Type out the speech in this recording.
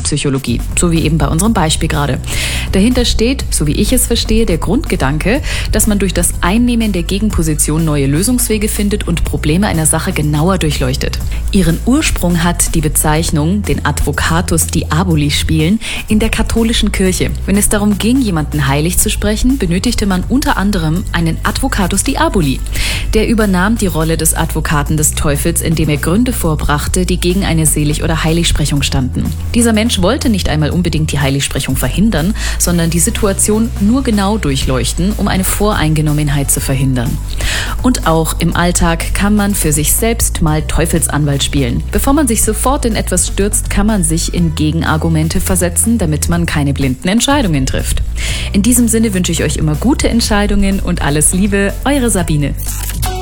Verhaltenspsychologie, so wie eben bei unserem Beispiel gerade. Dahinter steht, so wie ich es verstehe, der Grundgedanke, dass man durch das Einnehmen der Gegenposition neue Lösungswege findet und Probleme einer Sache genauer durchleuchtet. Ihren Ursprung hat die Bezeichnung, den Advocatus Diaboli spielen, in der katholischen Kirche. Wenn es darum ging, jemanden heilig zu sprechen, benötigte man unter anderem einen Advocatus Diaboli. Der übernahm die Rolle des Advokaten des Teufels, indem er Gründe vorbrachte, die gegen eine Selig- oder Heiligsprechung standen. Dieser Mensch wollte nicht einmal unbedingt die Heiligsprechung verhindern, sondern die Situation nur genau durchleuchten, um eine Voreingenommenheit zu verhindern. Und auch im Alltag kann man für sich selbst mal Teufelsanwalt spielen. Bevor man sich sofort in etwas stürzt, kann man sich in Gegenargumente versetzen, damit man keine blinden Entscheidungen trifft. In diesem Sinne wünsche ich euch immer gute Entscheidungen und alles Liebe, eure Sabine.